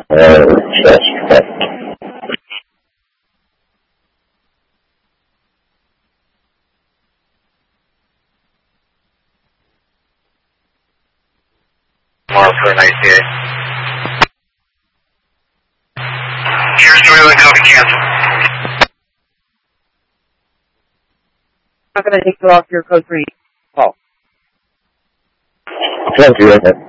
Suspect. Tomorrow for an ICA. Here's Joey copy cancel. I'm not going to take it off your code 3 call. Thank you.